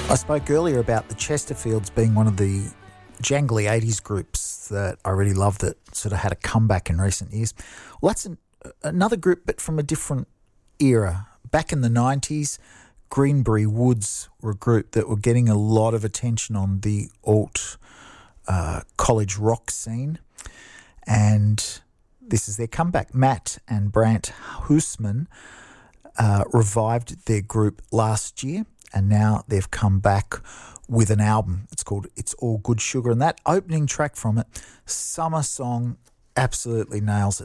I spoke earlier about the Chesterfields being one of the jangly 80s groups that I really love that sort of had a comeback in recent years. Well, that's another group, but from a different era. Back in the 90s, Greenbury Woods were a group that were getting a lot of attention on the alt college rock scene, and this is their comeback. Matt and Brant Hoosman revived their group last year, and now they've come back with an album. It's called It's All Good Sugar, and that opening track from it, Summer Song, absolutely nails it.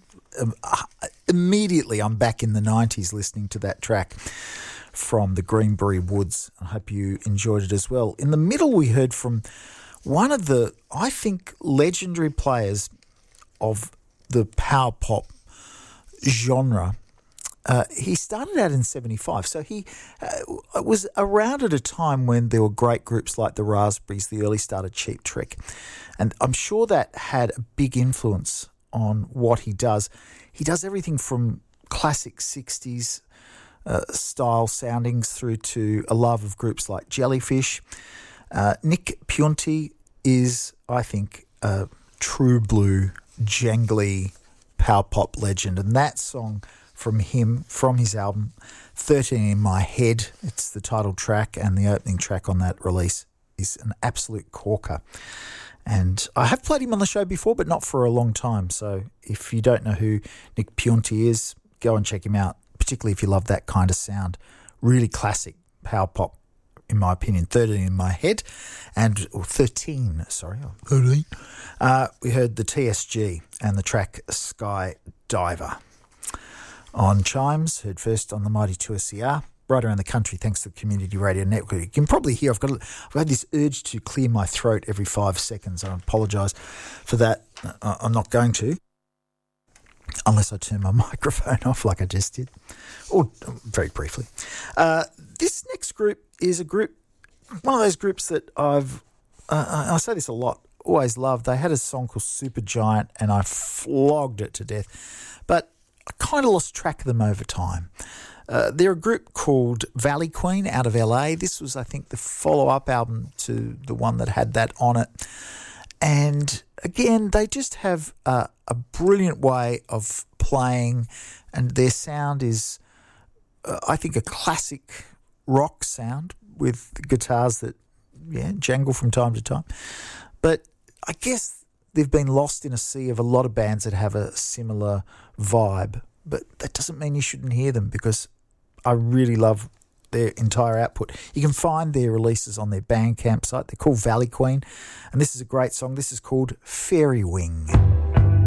Immediately I'm back in the 90s listening to that track from the Greenbury Woods. I hope you enjoyed it as well. In the middle we heard from one of the, I think, legendary players of the power pop genre. He started out in 75, so he was around at a time when there were great groups like the Raspberries, the early start of Cheap Trick, and I'm sure that had a big influence on what he does. He does everything from classic 60s style soundings through to a love of groups like Jellyfish. Nick Piunti is, I think, a true blue, jangly power pop legend, and that song from him, from his album 13 in My Head, it's the title track, and the opening track on that release is an absolute corker. And I have played him on the show before, but not for a long time. So if you don't know who Nick Piunti is, go and check him out, particularly if you love that kind of sound. Really classic power pop, in my opinion. 13 in My Head, and 13, sorry. 13. We heard the TSG and the track Sky Diver. On Chimes, heard first on the Mighty 2SCR, right around the country thanks to the Community Radio Network. You can probably hear I've had this urge to clear my throat every 5 seconds. I apologise for that. I'm not going to, unless I turn my microphone off like I just did, or very briefly. This next group is a group, one of those groups that I say this a lot, always loved. They had a song called Supergiant, and I flogged it to death. But I kind of lost track of them over time. They're a group called Valley Queen out of LA. This was, I think, the follow-up album to the one that had that on it. And again, they just have a brilliant way of playing, and their sound is, I think, a classic rock sound with guitars that, jangle from time to time. But I guess they've been lost in a sea of a lot of bands that have a similar vibe, but that doesn't mean you shouldn't hear them, because I really love their entire output. You can find their releases on their Bandcamp site. They're called Valley Queen, and this is a great song. This is called Fairy Wing.